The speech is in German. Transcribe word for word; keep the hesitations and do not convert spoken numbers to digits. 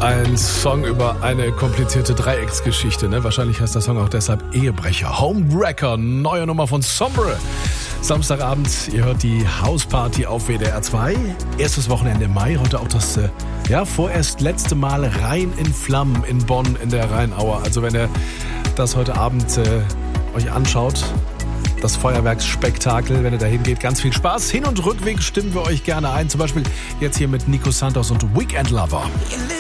Ein Song über eine komplizierte Dreiecksgeschichte, ne? Wahrscheinlich heißt der Song auch deshalb Ehebrecher. Homewrecker, neue Nummer von Sombre. Samstagabend, ihr hört die Hausparty auf W D R zwei. Erstes Wochenende im Mai, heute auch das, äh, ja, vorerst letzte Mal Rhein in Flammen in Bonn in der Rheinauer. Also wenn ihr das heute Abend äh, euch anschaut, das Feuerwerksspektakel, wenn ihr dahin geht, ganz viel Spaß. Hin- und Rückweg stimmen wir euch gerne ein, zum Beispiel jetzt hier mit Nico Santos und Weekend Lover.